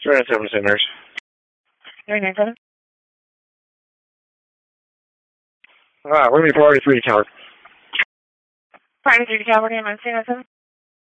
7 centers. 397. We're going to be priority 3 tower. Priority 3 tower, again, 937.